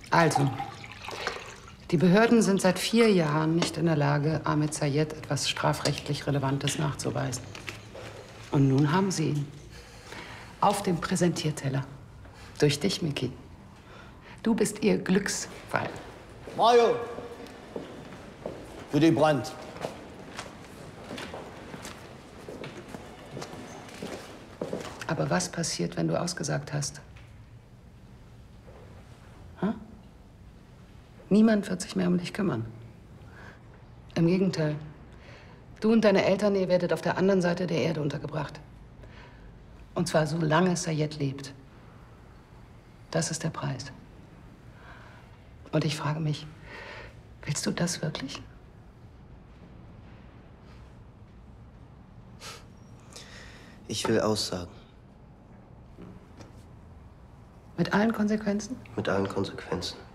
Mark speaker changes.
Speaker 1: Also, die Behörden sind seit 4 Jahren nicht in der Lage, Ahmed Sayed etwas strafrechtlich Relevantes nachzuweisen. Und nun haben sie ihn. Auf dem Präsentierteller. Durch dich, Micky. Du bist ihr Glücksfall.
Speaker 2: Mario! Willy Brandt.
Speaker 1: Aber was passiert, wenn du ausgesagt hast? Hm? Niemand wird sich mehr um dich kümmern. Im Gegenteil. Du und deine Eltern, ihr werdet auf der anderen Seite der Erde untergebracht. Und zwar solange Sayed lebt. Das ist der Preis. Und ich frage mich, willst du das wirklich?
Speaker 3: Ich will aussagen.
Speaker 1: Mit allen Konsequenzen?
Speaker 3: Mit allen Konsequenzen.